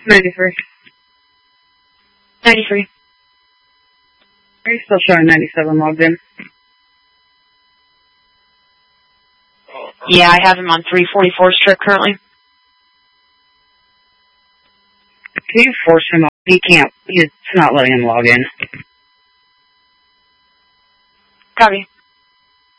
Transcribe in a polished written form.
93. 93. Are you still showing 97 logged in? Yeah, I have him on 344 strip currently. Can you force him off? He can't. It's not letting him log in. Copy.